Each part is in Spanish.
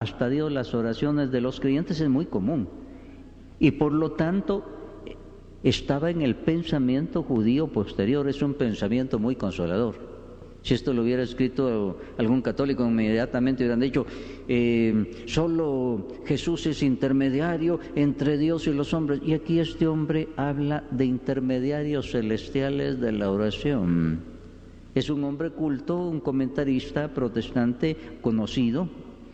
hasta Dios las oraciones de los creyentes es muy común. Y por lo tanto, estaba en el pensamiento judío posterior, es un pensamiento muy consolador. Si esto lo hubiera escrito algún católico, inmediatamente hubieran dicho, solo Jesús es intermediario entre Dios y los hombres. Y aquí este hombre habla de intermediarios celestiales de la oración. Es un hombre culto, un comentarista protestante conocido.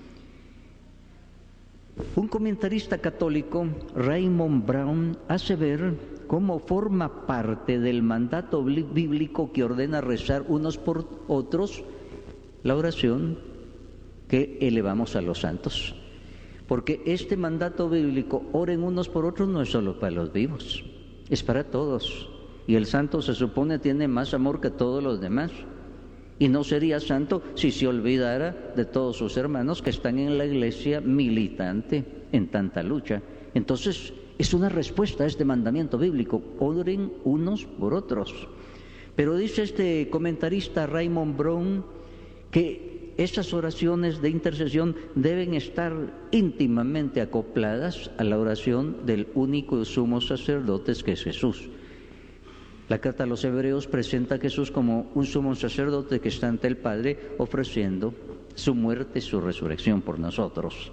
Un comentarista católico, Raymond Brown, hace ver cómo forma parte del mandato bíblico que ordena rezar unos por otros la oración que elevamos a los santos. Porque este mandato bíblico, oren unos por otros, no es solo para los vivos, es para todos. Y el santo se supone tiene más amor que todos los demás. Y no sería santo si se olvidara de todos sus hermanos que están en la iglesia militante en tanta lucha. Entonces, es una respuesta a este mandamiento bíblico, oren unos por otros. Pero dice este comentarista Raymond Brown que esas oraciones de intercesión deben estar íntimamente acopladas a la oración del único sumo sacerdote que es Jesús. La carta a los Hebreos presenta a Jesús como un sumo sacerdote que está ante el Padre ofreciendo su muerte y su resurrección por nosotros.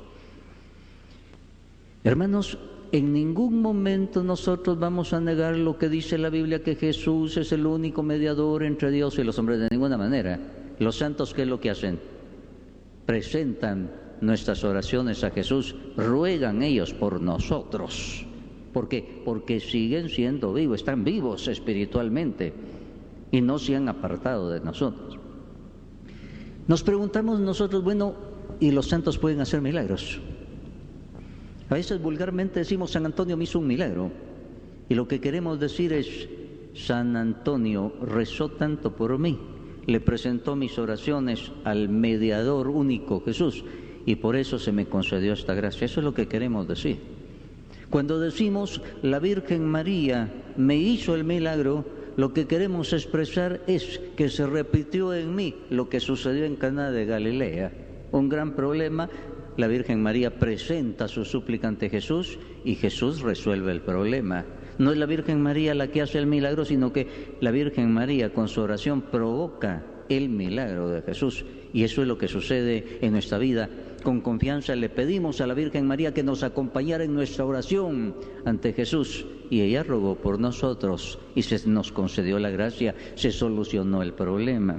Hermanos, en ningún momento nosotros vamos a negar lo que dice la Biblia, que Jesús es el único mediador entre Dios y los hombres, de ninguna manera. Los santos, ¿qué es lo que hacen? Presentan nuestras oraciones a Jesús, ruegan ellos por nosotros. ¿Por qué? Porque siguen siendo vivos, están vivos espiritualmente y no se han apartado de nosotros. Nos preguntamos nosotros, bueno, ¿y los santos pueden hacer milagros? A veces vulgarmente decimos, San Antonio me hizo un milagro. Y lo que queremos decir es, San Antonio rezó tanto por mí, le presentó mis oraciones al mediador único Jesús, y por eso se me concedió esta gracia. Eso es lo que queremos decir. Cuando decimos la Virgen María me hizo el milagro, lo que queremos expresar es que se repitió en mí lo que sucedió en Caná de Galilea. Un gran problema, la Virgen María presenta su súplica ante Jesús y Jesús resuelve el problema. No es la Virgen María la que hace el milagro, sino que la Virgen María con su oración provoca el milagro de Jesús. Y eso es lo que sucede en nuestra vida. Con confianza le pedimos a la Virgen María que nos acompañara en nuestra oración ante Jesús, y ella rogó por nosotros y se nos concedió la gracia, se solucionó el problema.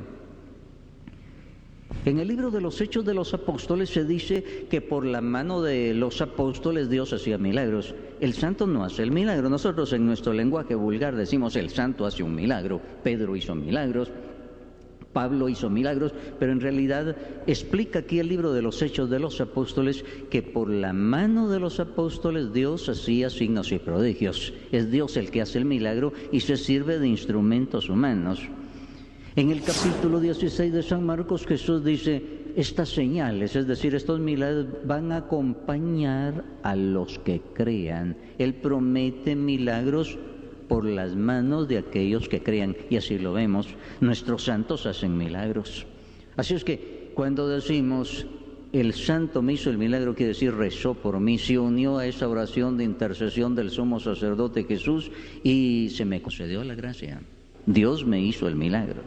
En el libro de los Hechos de los Apóstoles se dice que por la mano de los apóstoles Dios hacía milagros. El santo no hace el milagro. Nosotros en nuestro lenguaje vulgar decimos el santo hace un milagro. Pedro hizo milagros, Pablo hizo milagros, pero en realidad explica aquí el libro de los Hechos de los Apóstoles que por la mano de los apóstoles Dios hacía signos y prodigios. Es Dios el que hace el milagro y se sirve de instrumentos humanos. En el capítulo 16 de San Marcos Jesús dice, estas señales, es decir, estos milagros van a acompañar a los que crean. Él promete milagros por las manos de aquellos que crean, y así lo vemos, nuestros santos hacen milagros. Así es que cuando decimos el santo me hizo el milagro, quiere decir rezó por mí, se unió a esa oración de intercesión del sumo sacerdote Jesús y se me concedió la gracia. Dios me hizo el milagro.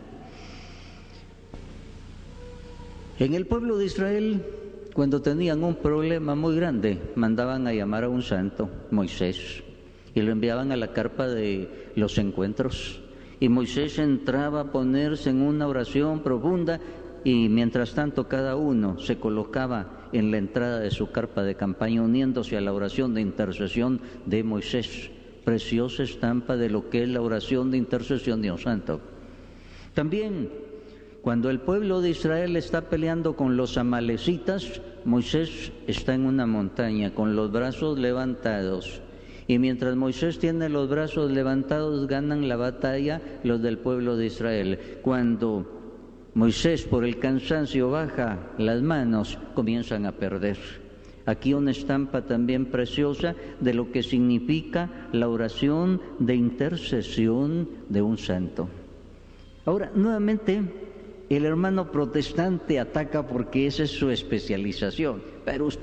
En el pueblo de Israel, cuando tenían un problema muy grande, mandaban a llamar a un santo, Moisés, y lo enviaban a la carpa de los encuentros. Y Moisés entraba a ponerse en una oración profunda, y mientras tanto cada uno se colocaba en la entrada de su carpa de campaña uniéndose a la oración de intercesión de Moisés. Preciosa estampa de lo que es la oración de intercesión de un santo. También, cuando el pueblo de Israel está peleando con los amalecitas, Moisés está en una montaña con los brazos levantados. Y mientras Moisés tiene los brazos levantados, ganan la batalla los del pueblo de Israel. Cuando Moisés por el cansancio baja las manos, comienzan a perder. Aquí una estampa también preciosa de lo que significa la oración de intercesión de un santo. Ahora, nuevamente, el hermano protestante ataca porque esa es su especialización. Pero usted